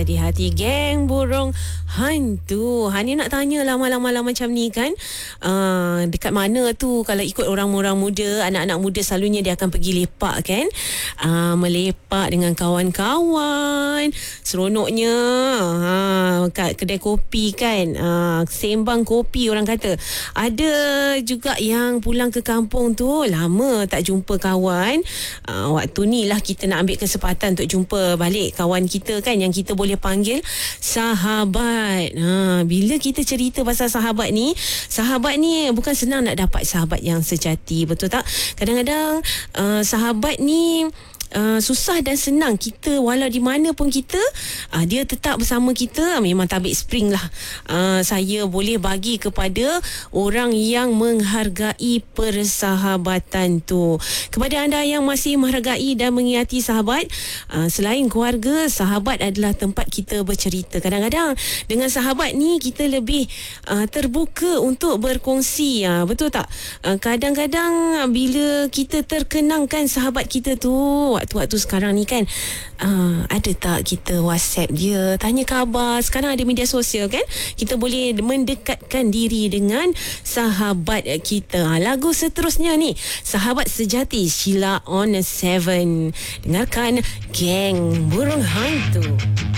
Di hati geng burung hantu. Hani nak tanya lama-lama macam ni kan, dekat mana tu kalau ikut orang-orang muda, anak-anak muda selalunya dia akan pergi lepak kan, melepak dengan kawan-kawan, seronoknya kat kedai kopi kan, sembang kopi orang kata. Ada juga yang pulang ke kampung tu lama tak jumpa kawan, waktu ni lah kita nak ambil kesempatan untuk jumpa balik kawan kita kan, yang kita boleh panggil sahabat. Bila kita cerita pasal sahabat ni bukan senang nak dapat sahabat yang sejati, betul tak? Kadang-kadang sahabat ni susah dan senang. Kita walau di mana pun kita, dia tetap bersama kita. Memang tabik spring lah. Saya boleh bagi kepada orang yang menghargai persahabatan tu. Kepada anda yang masih menghargai dan mengingati sahabat, selain keluarga, sahabat adalah tempat kita bercerita. Kadang-kadang dengan sahabat ni kita lebih terbuka untuk berkongsi, betul tak? Kadang-kadang bila kita terkenangkan sahabat kita tu, waktu-waktu sekarang ni kan, ada tak kita WhatsApp dia, tanya khabar. Sekarang ada media sosial kan, kita boleh mendekatkan diri dengan sahabat kita. Lagu seterusnya ni, Sahabat Sejati, Sheila on 7. Dengarkan Geng Burung Hantu.